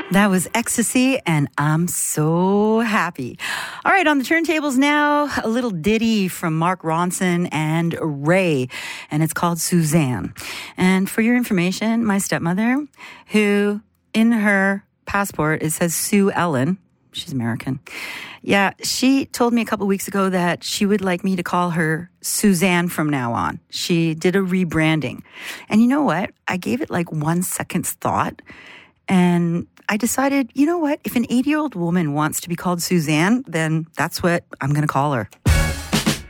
That was Ecstasy, and I'm so happy. All right, on the turntables now, a little ditty from Mark Ronson and Ray, and it's called Suzanne. And for your information, my stepmother, who in her passport, it says Sue Ellen. She's American. Yeah, she told me a couple weeks ago that she would like me to call her Suzanne from now on. She did a rebranding. And you know what? I gave it like 1 second's thought. And I decided, you know what? If an 80-year-old woman wants to be called Suzanne, then that's what I'm going to call her.